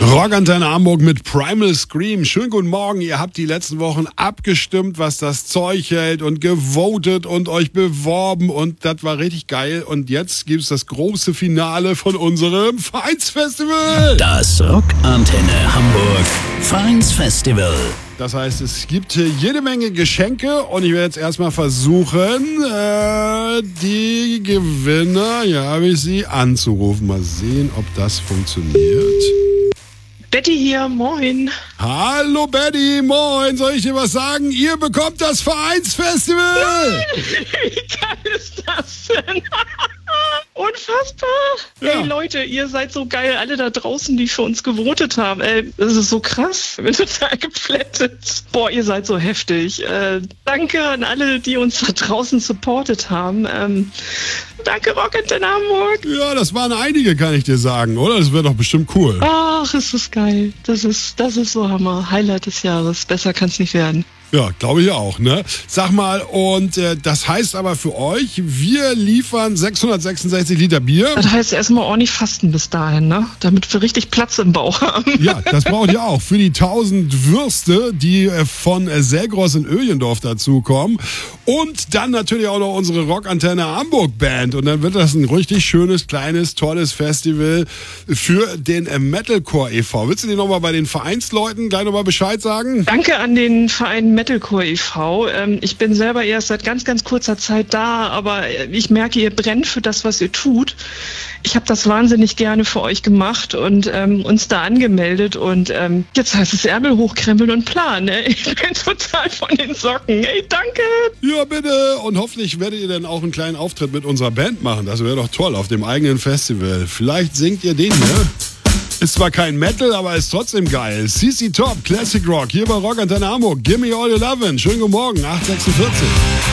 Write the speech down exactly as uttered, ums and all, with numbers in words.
Rockantenne Hamburg mit Primal Scream. Schönen guten Morgen. Ihr habt die letzten Wochen abgestimmt, was das Zeug hält und gewotet und euch beworben und das war richtig geil. Und jetzt gibt's das große Finale von unserem Vereinsfestival. Das Rockantenne Hamburg Vereinsfestival. Das heißt, es gibt jede Menge Geschenke und ich werde jetzt erstmal versuchen, äh, die Gewinner, ja, habe ich sie, anzurufen. Mal sehen, ob das funktioniert. Betty hier, moin. Hallo Betty, moin. Soll ich dir was sagen? Ihr bekommt das Vereinsfestival. Nein, wie geil ist das denn? Unfassbar. Ja. Hey Leute, ihr seid so geil. Alle da draußen, die für uns gewotet haben. Ey, das ist so krass. Ich bin total geplättet. Boah, ihr seid so heftig. Äh, danke an alle, die uns da draußen supportet haben. Ähm, danke Rockantenne Hamburg. Ja, das waren einige, kann ich dir sagen, oder? Das wird doch bestimmt cool. Ach, ist das geil. Das ist, das ist so Hammer. Highlight des Jahres. Besser kann's nicht werden. Ja, glaube ich auch, ne? Sag mal, und äh, das heißt aber für euch, wir liefern sechshundertsechsundsechzig Liter Bier. Das heißt erstmal ordentlich fasten bis dahin, ne? Damit wir richtig Platz im Bauch haben. Ja, das braucht ihr auch. Für die tausend Würste, die äh, von äh, Selgros in Öhlendorf dazukommen. Und dann natürlich auch noch unsere Rockantenne Hamburg Band. Und dann wird das ein richtig schönes, kleines, tolles Festival für den äh, Metalcore e V. Willst du dir nochmal bei den Vereinsleuten gleich nochmal Bescheid sagen? Danke an den Verein Metalcore e V. Ähm, ich bin selber erst seit ganz, ganz kurzer Zeit da, aber ich merke, ihr brennt für das, was ihr tut. Ich habe das wahnsinnig gerne für euch gemacht und ähm, uns da angemeldet und ähm, jetzt heißt es Ärmel hochkrempeln und planen. Ne? Ich bin total von den Socken. Ey, danke! Ja, bitte. Und hoffentlich werdet ihr dann auch einen kleinen Auftritt mit unserer Band machen. Das wäre doch toll auf dem eigenen Festival. Vielleicht singt ihr den hier. Ist zwar kein Metal, aber ist trotzdem geil. C C Top, Classic Rock, hier bei Rockantenne Hamburg. Gimme all your lovin'. Schönen guten Morgen, acht sechsundvierzig.